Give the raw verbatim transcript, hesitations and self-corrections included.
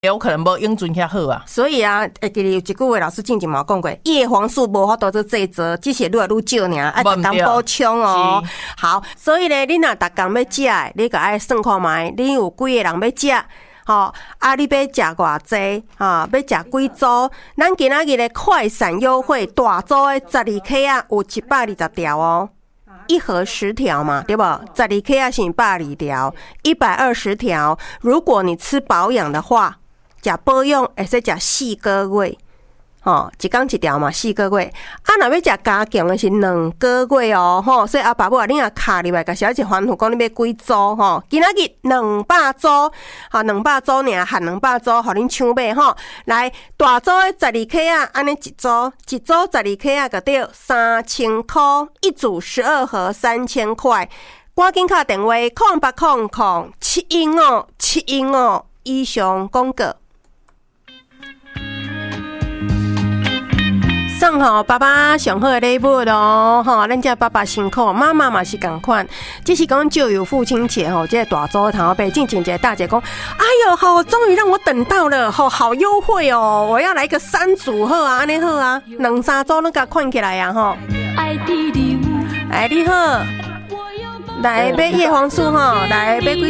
有可能无永存遐好啊。 所以啊，会记得有一句话老师之前嘛有讲过，叶黄素无法度做制作，只是愈来愈少尔，爱逐工补充哦。好，所以咧，你若逐工要食的，你个爱算看卖，你有几个人要食？吼、哦，啊，你要食偌济？啊，要食几组？咱今仔日的快闪优惠，大组的十二克啊，有一百二十条哦。一盒十条嘛，对不？十二克啊是百二条，一百二十条。如果你吃保养的话，食保养会使食四个月。吼，一天一条嘛，四个月。啊，若要食加强的是两个月哦，吼。所以阿爸母啊，你若卡入来，甲小姐吩咐讲你要几组吼？今仔日两百组，吼，两百组尔，含两百组，互恁抢买吼。来，大组的十二克啊，安尼一组，一组十二克啊，个得三千块，一组十二盒，三千块。赶紧打电话，空八空空七一五七一五以上广告。送吼爸爸上好的礼物咯，吼，咱这爸爸辛苦，妈妈嘛是同款。只是讲就有父亲节吼，这个大周堂被静静姐大姐讲，哎呦，好，终于让我等到了，吼，好优惠哦！我要来个三组好啊，安尼好啊，两三组那个看起来呀，吼。哎，你好，来买叶黄素吼，来买几